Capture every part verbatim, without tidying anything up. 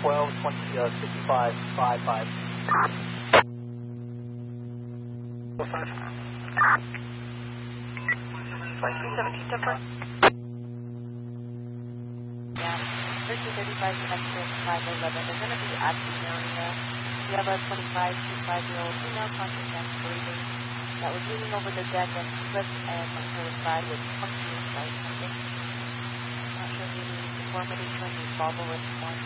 twelve, twenty, uh, sixty-five, five, five. five. Flight two seventeen, temper. Yeah, thirteen thirty-five, exit five eleven. They're going to be at the area. We have a twenty-five, twenty-five-year-old female conscious and breathing that was leaning over the deck and slipped and went to her side with puncturing flight something. Not sure if you need deformity from the bobble response.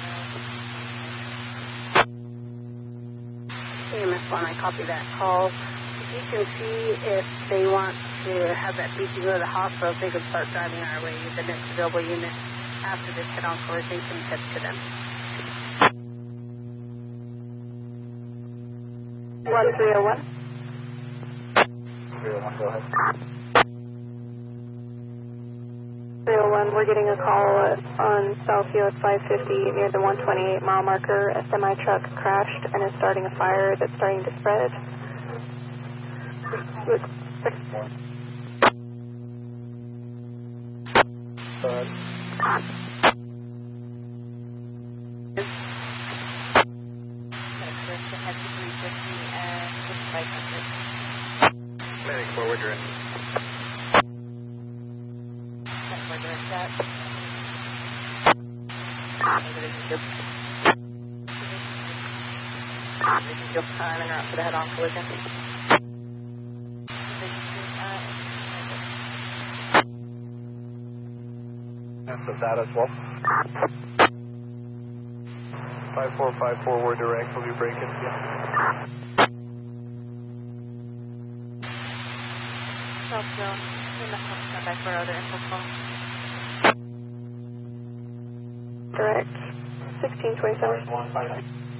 A M S one, I copy that call. If you can see if they want to have that P C go to the hospital, if they could start driving our way. The next available unit after this head-on collision can head to them. one three oh one. three oh one, go ahead. three oh one, we're getting a call on Southfield five fifty near the one twenty-eight mile marker. A semi-truck crashed and is starting a fire that's starting to spread. Uh, Medic forward, you're in. Forward, you're in set. Just time and route for the head-on collision. That's the data as well. five four five forward direct, will be breaking. Yeah. South zone, we must have stand by for other info calls. Direct, sixteen twenty-seven.